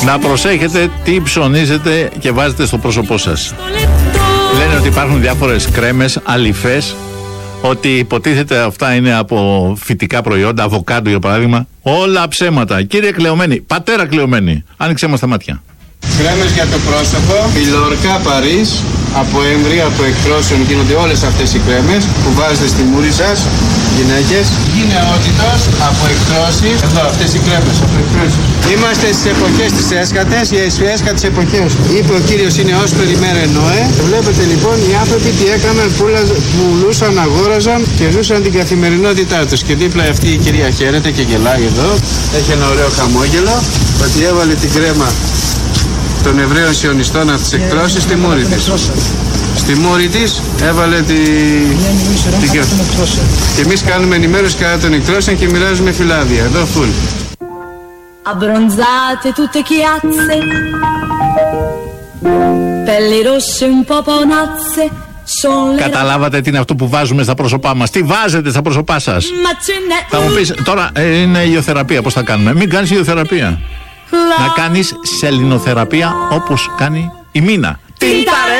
Να προσέχετε τι ψωνίζετε και βάζετε στο πρόσωπό σας. Λένε ότι υπάρχουν διάφορες κρέμες, αληφές, ότι υποτίθεται αυτά είναι από φυτικά προϊόντα, αβοκάντο για παράδειγμα. Όλα ψέματα. Κύριε Κλεωμένη, πατέρα Κλεωμένη, άνοιξέ μας τα μάτια. Κρέμες για το πρόσωπο, η Λορκά Παρίς, από έμβρια, από εκτρώσεων γίνονται όλες αυτές οι κρέμες που βάζετε στη μούρη σας, γυναίκες. Γυναιότητος, από εκτρώσεις, εδώ αυτές οι κρέμες, από εκτρώσεις. Είμαστε στις εποχές της έσχατες, οι έσχατες εποχές. Είπε ο Κύριος είναι ως περιμέρε Νόε. Βλέπετε λοιπόν οι άνθρωποι τι έκαναν, πουλούσαν, αγόραζαν και ζούσαν την καθημερινότητά τους. Και δίπλα αυτή η κυρία χαίρεται και γελάει εδώ, έχει ένα ωραίο χαμόγελο, ότι έβαλε την κρέμα των Εβραίων Σιωνιστών από τις εκτρώσεις στη μούρη της. Στη μούρη της έβαλε την κρέμα. Και εμείς κάνουμε ενημέρωση κατά των εκτρώσεων και μοιράζουμε φυλάδια. Εδώ φουλ. Abbronzate tutte chiazze, pelli rosse un po' paonazze. Καταλάβατε τι είναι αυτό που βάζουμε στα πρόσωπά μας? Τι βάζετε στα πρόσωπά σας? Θα μου πεις τώρα είναι ηλιοθεραπεία, πώς θα κάνουμε? Μην κάνεις ηλιοθεραπεία. Να κάνεις σελινοθεραπεία όπως κάνει η Μίνα.